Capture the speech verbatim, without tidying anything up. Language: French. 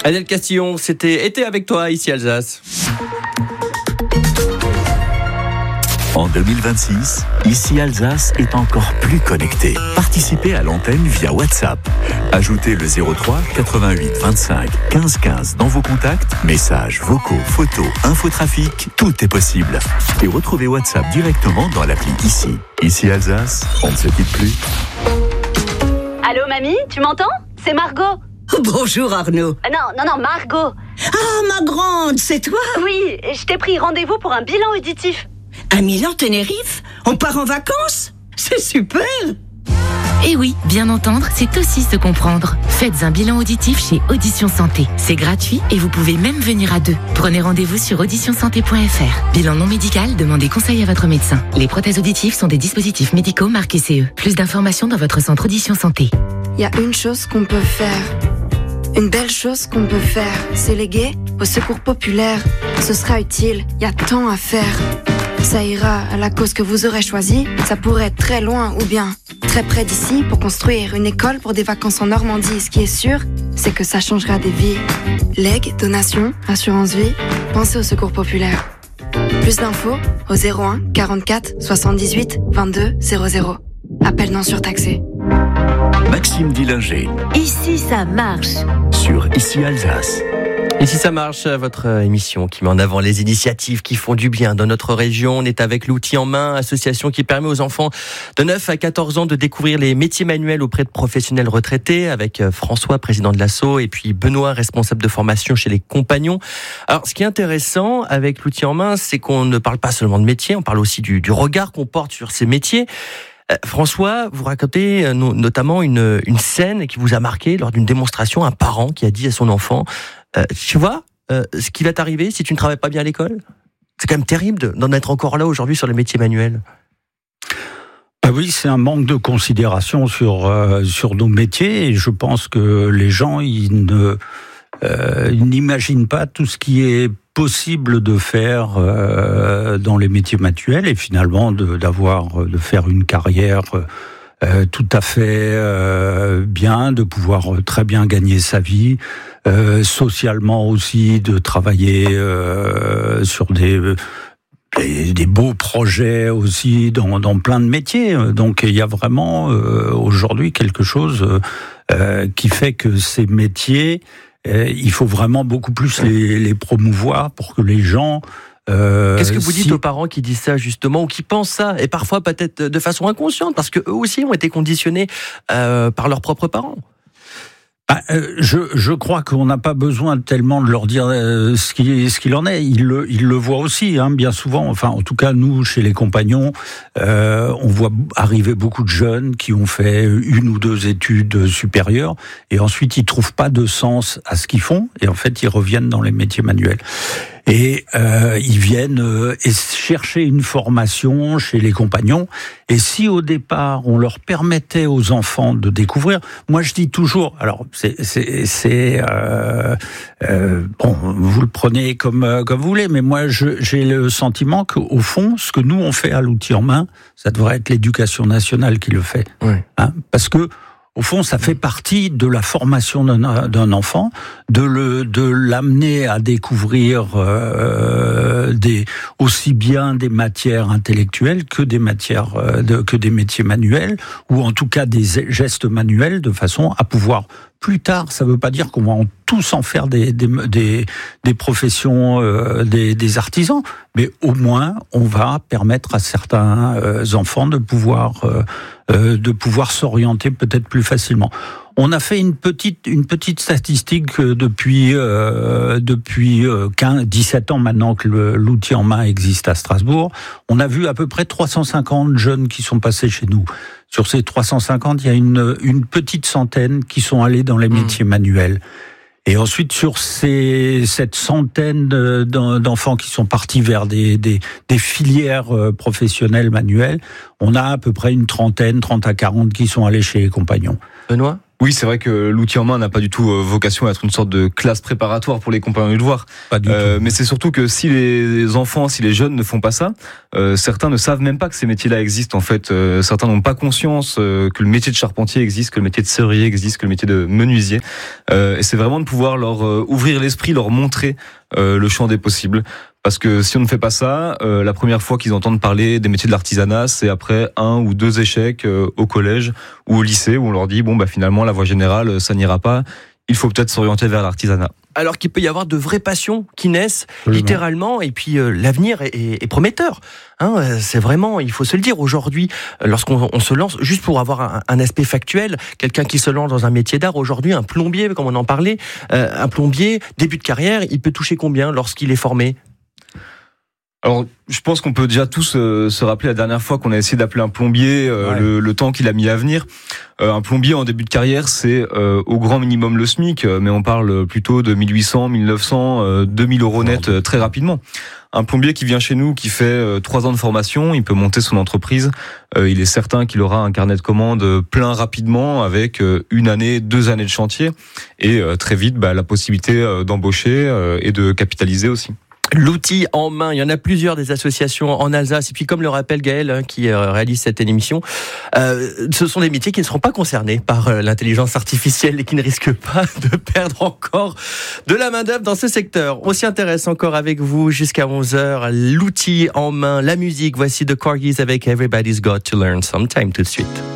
Adèle Castillon, c'était été avec toi ici Alsace. En deux mille vingt-six, ici Alsace est encore plus connectée. Participez à l'antenne via WhatsApp. Ajoutez le zéro trois quatre-vingt-huit vingt-cinq quinze quinze dans vos contacts, messages, vocaux, photos, infotrafic, tout est possible. Et retrouvez WhatsApp directement dans l'appli Ici. Ici Alsace, on ne se quitte plus. Allô mamie, tu m'entends? C'est Margot. Bonjour Arnaud. Euh, non, non, non, Margot. Ah ma grande, c'est toi? Oui, je t'ai pris rendez-vous pour un bilan auditif. À Milan, Tenerife? On part en vacances? C'est super! Et oui, bien entendre, c'est aussi se comprendre. Faites un bilan auditif chez Audition Santé. C'est gratuit et vous pouvez même venir à deux. Prenez rendez-vous sur audition santé point f r. Bilan non médical, demandez conseil à votre médecin. Les prothèses auditives sont des dispositifs médicaux marqués C E. Plus d'informations dans votre centre Audition Santé. Il y a une chose qu'on peut faire. Une belle chose qu'on peut faire. C'est léguer au secours populaire. Ce sera utile, il y a tant à faire. Ça ira à la cause que vous aurez choisie. Ça pourrait être très loin ou bien très près d'ici pour construire une école pour des vacances en Normandie. Ce qui est sûr, c'est que ça changera des vies. Legs, donations, assurance vie, pensez au secours populaire. Plus d'infos au zéro un quarante-quatre soixante-dix-huit vingt-deux zéro zéro. Appel non surtaxé. Maxime Dillinger. Ici, ça marche. Sur Ici Alsace. Ici ça marche, votre émission qui met en avant les initiatives qui font du bien dans notre région. On est avec l'Outil en main, association qui permet aux enfants de neuf à quatorze ans de découvrir les métiers manuels auprès de professionnels retraités, avec François, président de l'asso, et puis Benoît, responsable de formation chez les Compagnons. Alors, ce qui est intéressant avec l'Outil en main, c'est qu'on ne parle pas seulement de métier, on parle aussi du, du regard qu'on porte sur ces métiers. Euh, François, vous racontez euh, no- notamment une, une scène qui vous a marqué lors d'une démonstration, un parent qui a dit à son enfant euh, tu vois, euh, ce qui va t'arriver si tu ne travailles pas bien à l'école, c'est quand même terrible de, d'en être encore là aujourd'hui sur les métiers manuels. Ah oui, c'est un manque de considération sur, euh, sur nos métiers, et je pense que les gens ils ne, euh, ils n'imaginent pas tout ce qui est possible de faire euh, dans les métiers manuels, et finalement de, d'avoir, de faire une carrière euh, tout à fait euh, bien, de pouvoir très bien gagner sa vie, euh, socialement aussi, de travailler euh, sur des... Des, des beaux projets aussi dans, dans plein de métiers. Donc il y a vraiment euh, aujourd'hui quelque chose euh, qui fait que ces métiers, euh, il faut vraiment beaucoup plus les, les promouvoir pour que les gens... Euh, Qu'est-ce que vous dites si... aux parents qui disent ça justement, ou qui pensent ça, et parfois peut-être de façon inconsciente, parce qu'eux aussi ont été conditionnés euh, par leurs propres parents? Bah, euh, je, je crois qu'on n'a pas besoin tellement de leur dire euh, ce qu'il ce qu'il en est. Ils le, ils le voient aussi, hein, bien souvent. Enfin, en tout cas, nous, chez les Compagnons, euh, on voit arriver beaucoup de jeunes qui ont fait une ou deux études supérieures, et ensuite ils trouvent pas de sens à ce qu'ils font, et en fait ils reviennent dans les métiers manuels. Et euh, ils viennent euh, chercher une formation chez les Compagnons. Et si au départ on leur permettait aux enfants de découvrir, moi je dis toujours, alors c'est c'est c'est euh, euh, bon, vous le prenez comme euh, comme vous voulez, mais moi je, j'ai le sentiment qu'au fond, ce que nous on fait à l'Outil en main, ça devrait être l'Éducation nationale qui le fait, Oui. hein, parce que au fond, ça fait partie de la formation d'un, d'un enfant, de le, de l'amener à découvrir euh, des, aussi bien des matières intellectuelles que des matières, euh, de, que des métiers manuels, ou en tout cas des gestes manuels, de façon à pouvoir plus tard. Ça ne veut pas dire qu'on va en tous en faire des, des, des, des professions, euh, des, des artisans, mais au moins on va permettre à certains euh, enfants de pouvoir euh, euh, de pouvoir s'orienter peut-être plus facilement. On a fait une petite une petite statistique depuis euh, depuis quinze, dix-sept ans maintenant que le, l'Outil en main existe à Strasbourg. On a vu à peu près trois cent cinquante jeunes qui sont passés chez nous. Sur ces trois cent cinquante, il y a une une petite centaine qui sont allés dans les métiers mmh. manuels. Et ensuite, sur ces, cette centaine de, d'enfants qui sont partis vers des, des, des filières professionnelles manuelles, on a à peu près une trentaine, trente à quarante qui sont allés chez les Compagnons. Benoît ? Oui, c'est vrai que l'outil en main n'a pas du tout vocation à être une sorte de classe préparatoire pour les compagnons du devoir. Pas du euh, tout. Mais c'est surtout que si les enfants, si les jeunes ne font pas ça, euh, certains ne savent même pas que ces métiers-là existent. En fait, euh, certains n'ont pas conscience euh, que le métier de charpentier existe, que le métier de serrurier existe, que le métier de menuisier. Euh, et c'est vraiment de pouvoir leur euh, ouvrir l'esprit, leur montrer euh, le champ des possibles. Parce que si on ne fait pas ça, euh, la première fois qu'ils entendent parler des métiers de l'artisanat, c'est après un ou deux échecs euh, au collège ou au lycée où on leur dit bon bah finalement la voie générale ça n'ira pas, il faut peut-être s'orienter vers l'artisanat. Alors qu'il peut y avoir de vraies passions qui naissent Absolument. littéralement, et puis euh, l'avenir est, est, est prometteur. Hein, c'est vraiment, il faut se le dire aujourd'hui, lorsqu'on on se lance, juste pour avoir un, un aspect factuel, quelqu'un qui se lance dans un métier d'art aujourd'hui, un plombier, comme on en parlait, euh, un plombier, début de carrière, il peut toucher combien lorsqu'il est formé ? Alors, je pense qu'on peut déjà tous euh, se rappeler la dernière fois qu'on a essayé d'appeler un plombier, euh, ouais. le, le temps qu'il a mis à venir. Euh, un plombier en début de carrière, c'est euh, au grand minimum le SMIC, mais on parle plutôt de mille huit cents, mille neuf cents, euh, deux mille euros net euh, très rapidement. Un plombier qui vient chez nous, qui fait euh, trois ans de formation, il peut monter son entreprise. Euh, il est certain qu'il aura un carnet de commandes plein rapidement, avec euh, une année, deux années de chantier, et euh, très vite bah, la possibilité euh, d'embaucher euh, et de capitaliser aussi. L'outil en main, il y en a plusieurs des associations en Alsace. Et puis comme le rappelle Gaël, hein, qui euh, réalise cette émission, euh, ce sont des métiers qui ne seront pas concernés par euh, l'intelligence artificielle et qui ne risquent pas de perdre encore de la main-d'œuvre dans ce secteur. On s'y intéresse encore avec vous jusqu'à onze heures. L'outil en main, la musique, voici The Corgis avec Everybody's Got to Learn Sometime tout de suite.